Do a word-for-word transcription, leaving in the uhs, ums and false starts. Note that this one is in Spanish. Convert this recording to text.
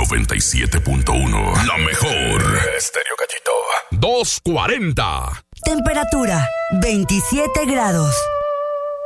noventa y siete punto uno. La mejor. Estéreo Gallito. doscientos cuarenta. Temperatura veintisiete grados.